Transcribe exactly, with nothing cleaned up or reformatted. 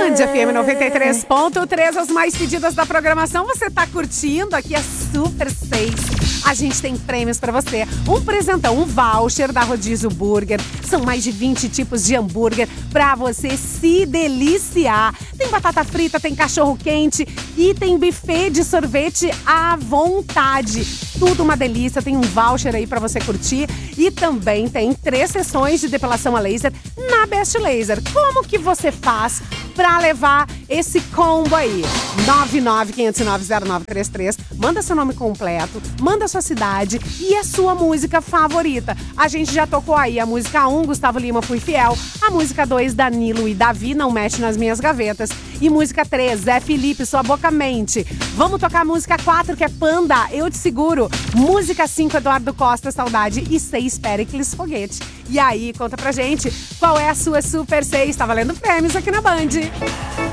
Band F M noventa e três ponto três, as mais pedidas da programação. Você tá curtindo? Aqui é Super seis. A gente tem prêmios pra você. Um presentão, um voucher da Rodízio Burger. São mais de vinte tipos de hambúrguer pra você se deliciar. Tem batata frita, tem cachorro quente e tem buffet de sorvete à vontade. Tudo uma delícia, tem um voucher aí pra você curtir. E também tem três sessões de depilação a laser na Best Laser. Como que você faz pra levar esse combo aí? nove nove quinhentos e nove zero nove três três. Manda seu nome completo, manda sua cidade e a sua música favorita. A gente já tocou aí a música um, Gustavo Lima, Fui Fiel. A música dois, Danilo e Davi, Não Mexe nas Minhas Gavetas. E música três, Zé Felipe, Sua Boca Mente. Vamos tocar a música quatro, que é Panda, Eu Te Seguro. Música cinco, Eduardo Costa, Saudade. E seis, Péricles, Foguete. E aí, conta pra gente qual é a sua Super seis. Tá valendo prêmios aqui na Band.